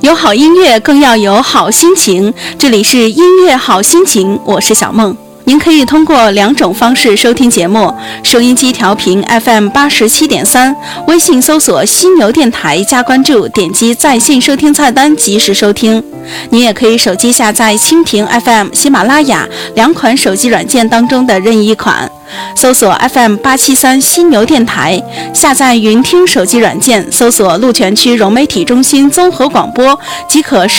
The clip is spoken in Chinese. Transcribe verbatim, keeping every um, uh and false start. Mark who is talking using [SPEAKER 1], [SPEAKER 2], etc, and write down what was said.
[SPEAKER 1] 有好音乐更要有好心情，这里是音乐好心情，我是小梦。您可以通过两种方式收听节目：收音机调频 F M 八十七点三，微信搜索犀牛电台加关注，点击在线收听菜单及时收听。您也可以手机下载蜻蜓 F M、喜马拉雅两款手机软件当中的任意一款，搜索 F M 八七三犀牛电台，下载云听手机软件，搜索鹿泉区融媒体中心综合广播即可